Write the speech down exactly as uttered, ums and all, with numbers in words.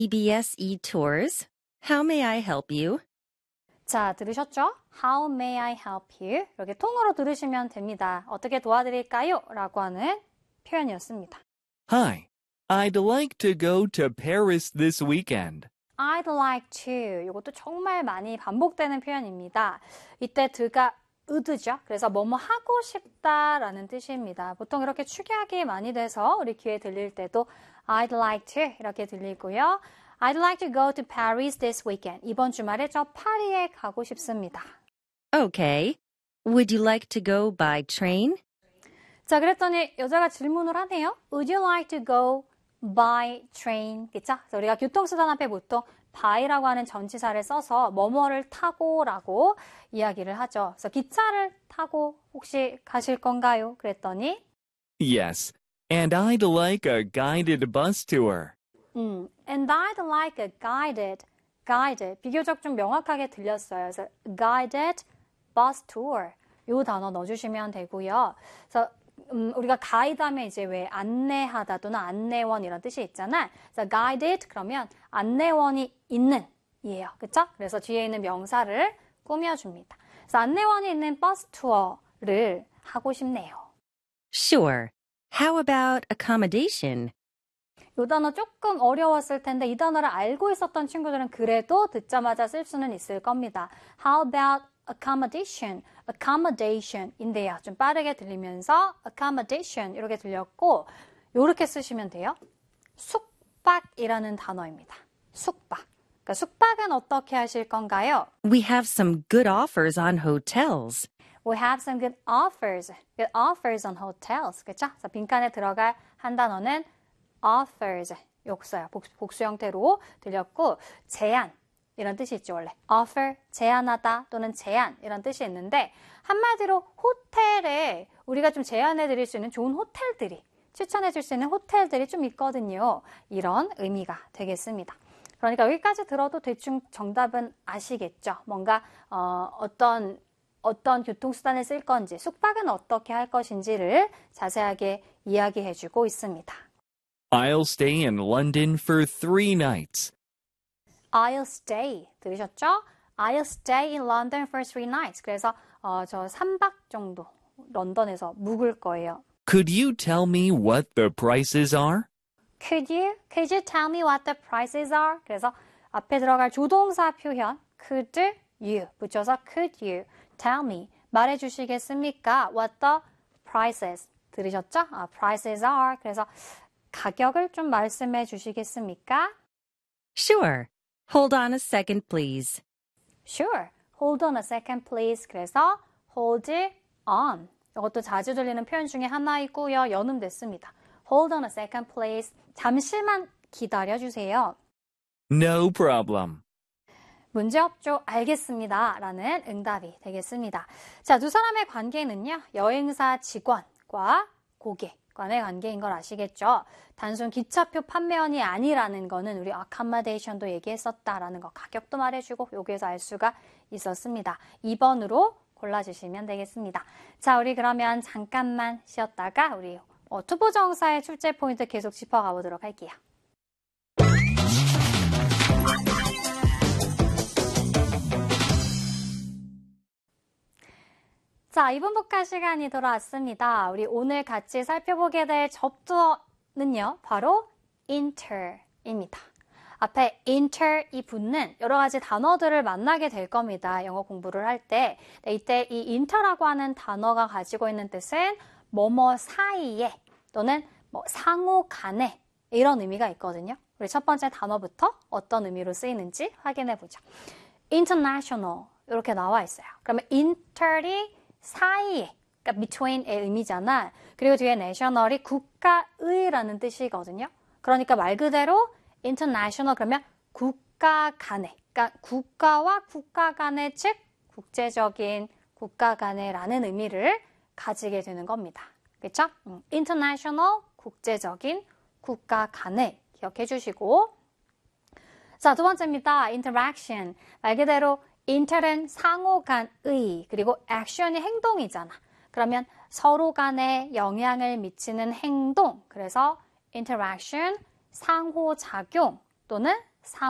E B S eTours. How may I help you? 자, 들으셨죠? How may I help you? 이렇게 통으로 들으시면 됩니다. 어떻게 도와드릴까요? 라고 하는 표현이었습니다. Hi, I'd like to go to Paris this weekend. I'd like to. 이것도 정말 많이 반복되는 표현입니다. 이때 드가 으드죠. 그래서 뭐뭐 하고 싶다라는 뜻입니다. 보통 이렇게 축약이 많이 돼서 우리 귀에 들릴 때도 I'd like to 이렇게 들리고요. I'd like to go to Paris this weekend. 이번 주말에 저 파리에 가고 싶습니다. Okay. Would you like to go by train? 자, 그랬더니 여자가 질문을 하네요. Would you like to go by train? 그쵸? 그래서 우리가 교통수단 앞에 보통 by라고 하는 전치사를 써서 뭐뭐를 타고라고 이야기를 하죠. 그래서 기차를 타고 혹시 가실 건가요? 그랬더니 Yes, and I'd like a guided bus tour. 음, and I'd like a guided, guided 비교적 좀 명확하게 들렸어요. 그래서 guided bus tour 이 단어 넣어주시면 되고요. 그래서 음, 우리가 가이드 하면 이제 왜 안내하다 또는 안내원 이런 뜻이 있잖아. 그래서 guided 그러면 안내원이 있는 이에요. 그쵸? 그래서 뒤에 있는 명사를 꾸며줍니다. 그래서 안내원이 있는 버스 투어를 하고 싶네요. Sure. How about accommodation? 이 단어 조금 어려웠을 텐데 이 단어를 알고 있었던 친구들은 그래도 듣자마자 쓸 수는 있을 겁니다. How about accommodation? accommodation인데요. 좀 빠르게 들리면서 accommodation 이렇게 들렸고 이렇게 쓰시면 돼요. 숙박이라는 단어입니다. 숙박. 그러니까 숙박은 어떻게 하실 건가요? We have some good offers on hotels. We have some good offers. Good offers on hotels. 그렇죠? 그래서 빈칸에 들어갈 한 단어는 offers. 욕서요. 복수, 복수 형태로 들렸고 제안. 이런 뜻이 있죠, 원래. offer, 제안하다 또는 제안 이런 뜻이 있는데 한마디로 호텔에 우리가 좀 제안해 드릴 수 있는 좋은 호텔들이 추천해 줄 수 있는 호텔들이 좀 있거든요. 이런 의미가 되겠습니다. 그러니까 여기까지 들어도 대충 정답은 아시겠죠? 뭔가 어, 어떤 어떤 교통수단을 쓸 건지 숙박은 어떻게 할 것인지를 자세하게 이야기해 주고 있습니다. I'll stay in London for three nights. I'll stay. 들으셨죠? I'll stay in London for three nights. 그래서 어, 저 삼 박 정도 런던에서 묵을 거예요. Could you tell me what the prices are? Could you? Could you tell me what the prices are? 그래서 앞에 들어갈 조동사 표현 could you 붙여서 could you tell me 말해 주시겠습니까? What the prices 들으셨죠? 아, prices are. 그래서 가격을 좀 말씀해 주시겠습니까? Sure. Hold on a second, please. Sure. Hold on a second, please. 그래서 hold on. 이것도 자주 들리는 표현 중에 하나이고요. 연음됐습니다. Hold on a second, please. 잠시만 기다려주세요. No problem. 문제없죠. 알겠습니다. 라는 응답이 되겠습니다. 자, 두 사람의 관계는요. 여행사 직원과 고객 간의 관계인 걸 아시겠죠? 단순 기차표 판매원이 아니라는 거는 우리 accommodation도 얘기했었다라는 거 가격도 말해주고 여기에서 알 수가 있었습니다. 이 번으로 골라주시면 되겠습니다. 자, 우리 그러면 잠깐만 쉬었다가 우리 어, 투부정사의 출제 포인트 계속 짚어가 보도록 할게요. 자, 이번 복화 시간이 돌아왔습니다. 우리 오늘 같이 살펴보게 될 접두어는요, 바로 inter입니다. 앞에 inter이 붙는 여러 가지 단어들을 만나게 될 겁니다. 영어 공부를 할 때. 네, 이때 이 inter라고 하는 단어가 가지고 있는 뜻은 뭐뭐 사이에 또는 뭐 상호 간에 이런 의미가 있거든요. 우리 첫 번째 단어부터 어떤 의미로 쓰이는지 확인해 보죠. international 이렇게 나와 있어요. 그러면 inter이 사이에, 그러니까 between의 의미잖아. 그리고 뒤에 national이 국가의라는 뜻이거든요. 그러니까 말 그대로 international 그러면 국가 간의, 그러니까 국가와 국가 간의 즉 국제적인 국가 간의라는 의미를 가지게 되는 겁니다. 그렇죠? 음, international 국제적인 국가 간의 기억해 주시고 자, 두 번째입니다. interaction 말 그대로 inter는 상호 간의 그리고 action이 행동이잖아. 그러면 서로 간에 영향을 미치는 행동 그래서 interaction 상호작용 또는